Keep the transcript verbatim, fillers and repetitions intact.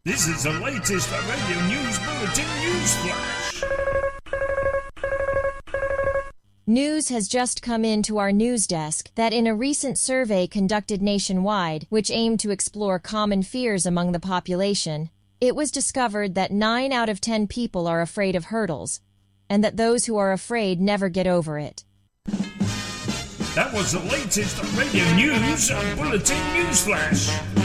This is the latest radio news bulletin news flash. News has just come in to our news desk that in a recent survey conducted nationwide, which aimed to explore common fears among the population, it was discovered that nine out of ten people are afraid of hurdles, and that those who are afraid never get over it. That was the latest radio news bulletin news flash.